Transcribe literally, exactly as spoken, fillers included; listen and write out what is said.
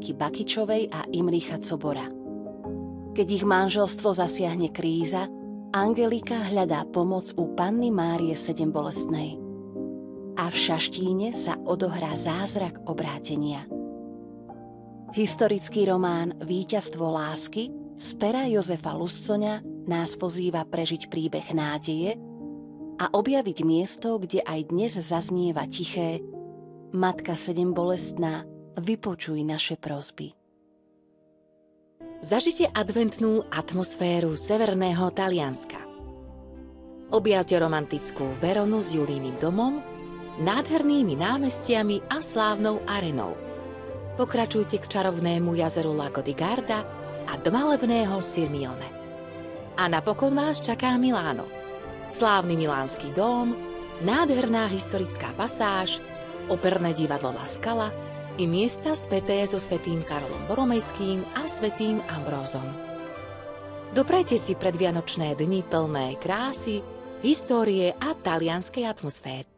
Angeliky Bakičovej a Imricha Cobora. Keď ich manželstvo zasiahne kríza, Angelika hľadá pomoc u Panny Márie Sedembolestnej. A v Šaštíne sa odohrá zázrak obrátenia. Historický román Víťazstvo lásky z pera Jozefa Luscoňa nás pozýva prežiť príbeh nádeje a objaviť miesto, kde aj dnes zaznieva tiché Matka Sedembolestná, vypočuj naše prosby. Zažite adventnú atmosféru severného Talianska. Objavte romantickú Veronu s Julínnym domom, nádhernými námestiami a slávnou arenou. Pokračujte k čarovnému jazeru Lago di Garda a do malebného Sirmione. A napokon vás čaká Miláno. Slávny milánsky dóm, nádherná historická pasáž, operné divadlo La Scala i miesta späté so svätým Karolom Boromejským a svätým Ambrózom. Doprajte si predvianočné dni plné krásy, histórie a talianskej atmosféry.